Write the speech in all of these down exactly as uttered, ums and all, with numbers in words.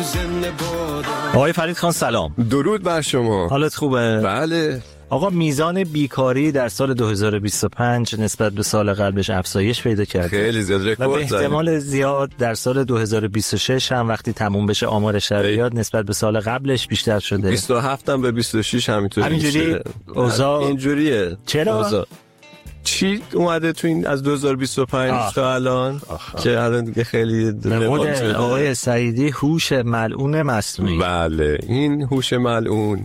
آقای فرید خان سلام. درود بر شما. حالت خوبه؟ بله. آقا میزان بیکاری در سال دو هزار و بیست و پنج نسبت به سال قبلش افزایش پیدا کرده. خیلی زیاد رکورد و به احتمال زیاد در سال دو هزار و بیست و شش هم وقتی تموم بشه آمار شرایط نسبت به سال قبلش بیشتر شده. بیست و هفت هم به بیست و شش همینطوری همینجوری اوضاع اینجوریه. چرا؟ اوزا. چی اومده تو این از دو هزار و بیست و پنج آه. تا الان آه. آه. که الان دیگه خیلی شده. آقای سعیدی هوش ملعون مصنوعی. بله این هوش ملعون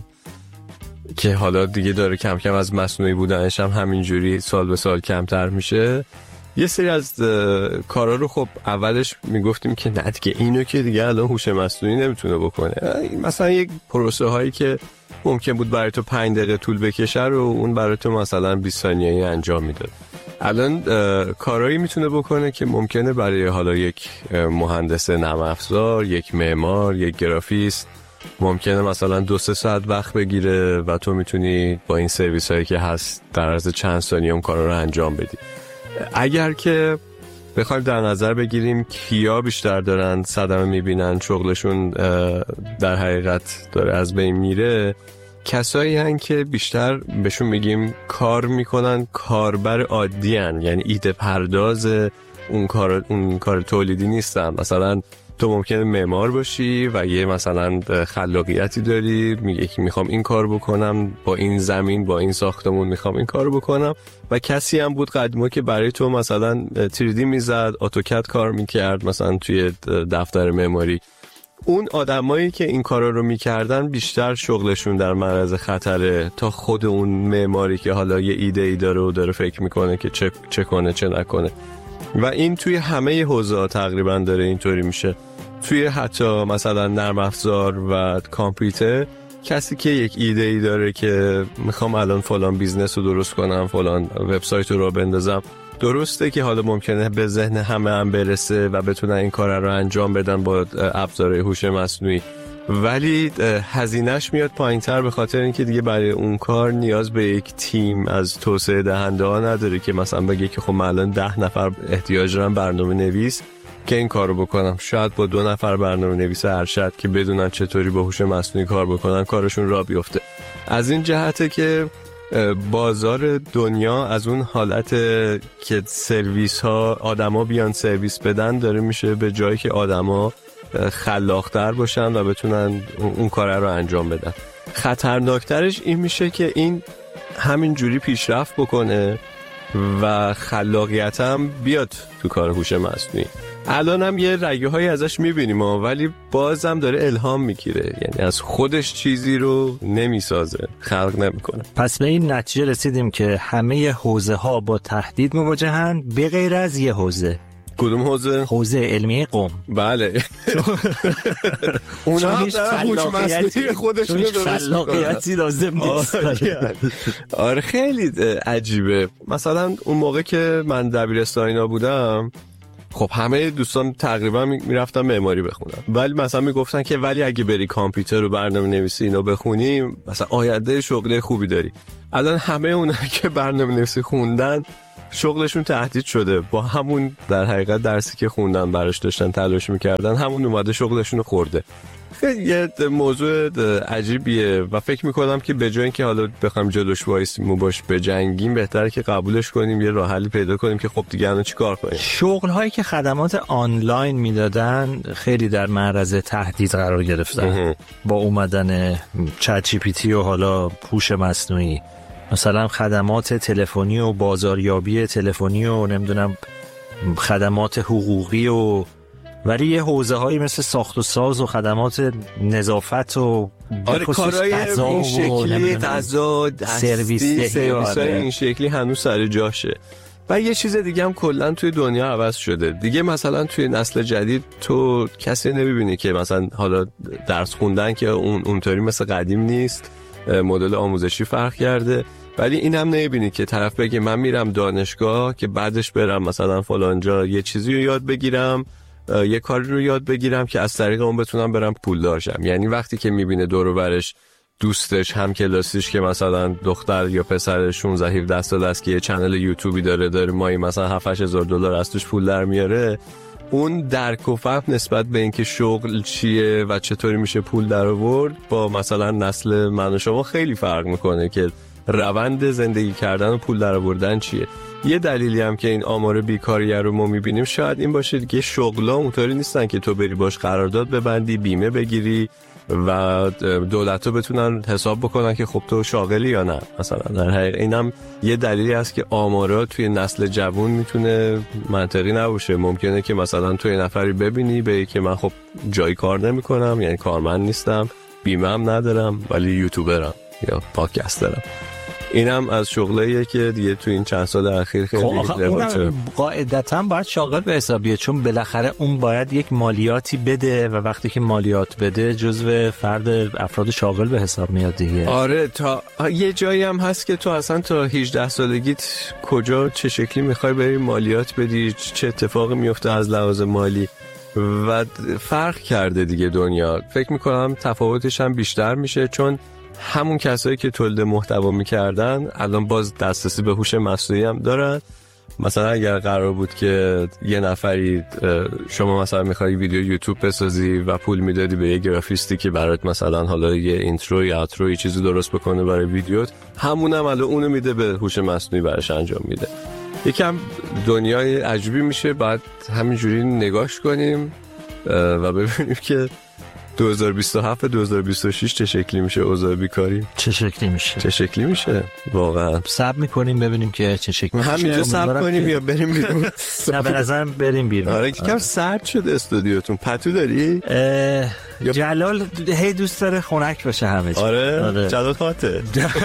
که حالا دیگه داره کم کم از مصنوعی بودنش هم همینجوری سال به سال کمتر میشه. یه سری از کارا رو خب اولش میگفتیم که نه دیگه اینو که دیگه الان هوش مصنوعی نمیتونه بکنه. مثلا یک پروسه هایی که ممکن بود برای تو پنج دقیقه طول بکشه رو اون برای تو مثلا بیست ثانیه‌ای انجام میداد. الان کارایی میتونه بکنه که ممکنه برای حالا یک مهندس نرم افزار، یک معمار، یک گرافیست ممکنه مثلا دو سه ساعت وقت بگیره و تو میتونی با این سرویس هایی که هست در عرض چند ثانیه اون کارا رو انجام بدی. اگر که بخوایم در نظر بگیریم کیا بیشتر دارن صدمه میبینن، شغلشون در حقیقت داره از بین میره، کسایی هن که بیشتر بهشون میگیم کار میکنن، کاربر عادی هن، یعنی ایده پرداز اون کار اون کار تولیدی نیستن. مثلا تو ممکنه معمار باشی و یه مثلا خلاقیتی داری، میگی که میخوام این کار بکنم با این زمین، با این ساختمون میخوام این کار بکنم، و کسی هم بود قدیما که برای تو مثلا تری دی میزد، اتوکد کار میکرد مثلا توی دفتر معماری. اون آدمایی که این کارا رو میکردن بیشتر شغلشون در معرض خطره تا خود اون معماری که حالا یه ایده ای داره و داره فکر میکنه که چه چه کنه چه نکنه. و این توی همه حوزه‌ها تقریبا داره اینطوری میشه. توی حتی مثلا نرم افزار و کامپیوتر، کسی که یک ایده ای داره که میخوام الان فلان بیزنس رو درست کنم، فلان وبسایت رو بندازم، درسته که حالا ممکنه به ذهن همه هم برسه و بتونن این کار رو انجام بدن با ابزار هوش مصنوعی، ولی هزینه‌اش میاد پایین‌تر به خاطر اینکه دیگه برای اون کار نیاز به یک تیم از توسعه دهنده ها نداره که مثلا بگه که خب من الان ده نفر احتیاج دارم برنامه نویس که این کارو بکنم. شاید با دو نفر برنامه نویس ارشد که بدونن چطوری با هوش مصنوعی کار بکنن کارشون راه بیفته. از این جهته که بازار دنیا از اون حالت که سرویس ها آدما بیان سرویس بدن داره میشه به جایی که آدما خلاق‌تر باشن و بتونن اون کار رو انجام بدن. خطرناکترش این میشه که این همین جوری پیشرفت بکنه و خلاقیت هم بیاد تو کار هوش مصنوعی. الان هم یه رگه هایی ازش میبینیم ولی بازم داره الهام میگیره، یعنی از خودش چیزی رو نمیسازه، خلق نمیکنه. پس به این نتیجه رسیدیم که همه حوزه ها با تهدید مواجهن به غیر از یه حوزه. کدوم حوزه؟ حوزه علمی قم. بله. اونا هوش مصنوعی خودشون رو درست خلاقیتی لازم نیست. آره خیلی عجیبه. مثلا اون موقع که من دبیرستان اینا بودم، خب همه دوستان تقریبا میرفتن معماری بخونن، ولی مثلا میگفتن که ولی اگه بری کامپیوتر و برنامه نویسی اینو بخونی مثلا آینده شغل خوبی داری. الان همه اونایی که برنامه نویسی خوندن شغلشون تهدید شده با همون در حقیقت درسی که خوندن براش داشتن تلاش میکردن، همون اومده شغلشون رو خورده. خیلی یه موضوع عجیبیه و فکر میکنم که به جای اینکه حالا بخوایم جلوش وایسیم و باش بجنگیم، بهتره که قبولش کنیم، یه راه حلی پیدا کنیم که خب دیگه الان چیکار کنیم. شغل هایی که خدمات آنلاین میدادن خیلی در معرض تهدید قرار گرفتن با اومدن چت جی پی تی و حالا هوش مصنوعی. مثلا خدمات تلفنی و بازاریابی تلفنی و نمیدونم خدمات حقوقی و ولی یه حوزه هایی مثل ساخت و ساز و خدمات نظافت و آره کارهای این شکلی غذا سرویس دهی این شکلی هنوز سر جاشه. و یه چیز دیگه هم کلا توی دنیا عوض شده دیگه. مثلا توی نسل جدید تو کسی نمیبینی که مثلا حالا درس خوندن که اون اونطوری مثل قدیم نیست، مدل آموزشی فرق کرده، ولی این هم نمیبینی که طرف بگه من میرم دانشگاه که بعدش برم مثلا فلانجا یه چیزی رو یاد بگیرم، یه کاری رو یاد بگیرم که از طریق اون بتونم برم پولدار شم. یعنی وقتی که میبینه دور و برش دوستش هم کلاسیش که مثلا دختر یا پسر شانزده هفده سال است که یه چنل یوتیوبی داره داره ماهی مثلا هفت هشت هزار دلار از توش پول در میاره، اون درک و فهم نسبت به اینکه شغل چیه و چطوری میشه پول در آورد با مثلا نسل من و شما خیلی فرق میکنه که روند زندگی کردن و پول در آوردن چیه. یه دلیلی هم که این آمار بیکاری رو ما میبینیم شاید این باشه که شغلا اونطوری نیستن که تو بری باش قرارداد ببندی، بیمه بگیری و دولت‌ها بتونن حساب بکنن که خب تو شاغلی یا نه. مثلا در حقیقت اینم یه دلیلی است که آمارا توی نسل جوان میتونه منطقی نباشه. ممکنه که مثلا تو یه نفری ببینی به که من خب جایی کار نمی‌کنم، یعنی کارمند نیستم، بیمه هم ندارم ولی یوتیوبرم یا پادکسترم. اینم از شغلاییه که دیگه تو این چند سال اخیر خیلی اونم قاعدتاً باید شاغل به حساب بیاد، چون بالاخره اون باید یک مالیاتی بده و وقتی که مالیات بده جزو فرد افراد شاغل به حساب میاد دیگه. آره، تا یه جایی هم هست که تو اصلا تا هجده سالگیت کجا چه شکلی میخوای بری مالیات بدی، چه اتفاقی میفته از لحاظ مالی و فرق کرده دیگه دنیا. فکر میکنم تفاوتش هم بیشتر میشه، چون همون کسایی که تولید محتوا میکردن الان باز دسترسی به هوش مصنوعی هم دارن. مثلا اگر قرار بود که یه نفری شما مثلا میخوای ویدیو یوتیوب بسازی و پول میدادی به یه گرافیستی که برات مثلا حالا یه اینترو یا اوترو چیزی درست بکنه برای ویدیوت، همونم الان اونو میده به هوش مصنوعی براش انجام میده. یکم دنیای عجیبی میشه، بعد همینجوری نگاش کنیم و ببینیم که دو هزار و بیست و هفت دو هزار و بیست و شش چه شکلی میشه اوضاع بیکاری، چه شکلی میشه چه شکلی میشه واقعا. صبر میکنیم ببینیم که چه شکلی میشه. همینجا صبر کنیم یا بریم بیرون؟ نه به نظرم بریم بیرون. آره یکم سرد شد استودیوتون. پتو داری؟ جلال هی دوست داره خنک باشه همه چی. آره, آره. جلال خاطر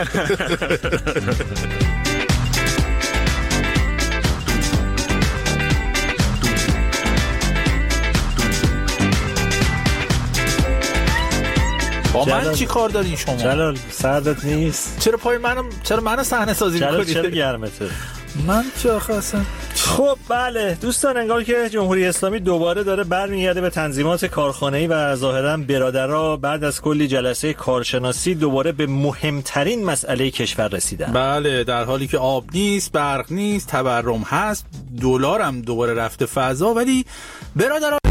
با من چی کار دارین شما؟ جلال سردت نیست؟ چرا پای منم چرا منو صحنه سازی می‌کنید؟ جلال چرا گرمته؟ من چه آخه اصلا. خب بله دوستان، انگار که جمهوری اسلامی دوباره داره برمیگرده به تنظیمات کارخانه‌ای و ظاهراً برادرها بعد از کلی جلسه کارشناسی دوباره به مهمترین مسئله کشور رسیدن. بله، در حالی که آب نیست، برق نیست، تورم هست، دلار هم دوباره رفته فضا، ولی برادرها